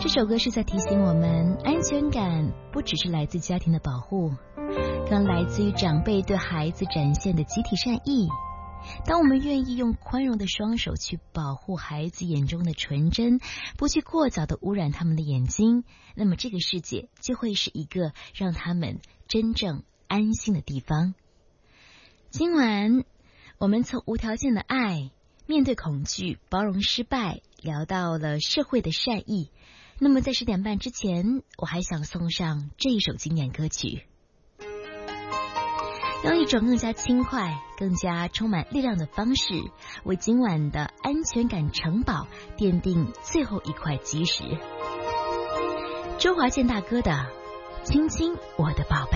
这首歌是在提醒我们，安全感不只是来自家庭的保护，更来自于长辈对孩子展现的集体善意。当我们愿意用宽容的双手去保护孩子眼中的纯真，不去过早的污染他们的眼睛，那么这个世界就会是一个让他们真正安心的地方。今晚我们从无条件的爱、面对恐惧、包容失败，聊到了社会的善意。那么在10点半之前，我还想送上这一首经典歌曲，用一种更加轻快、更加充满力量的方式，为今晚的安全感城堡奠定最后一块基石。周华健大哥的《亲亲我的宝贝》。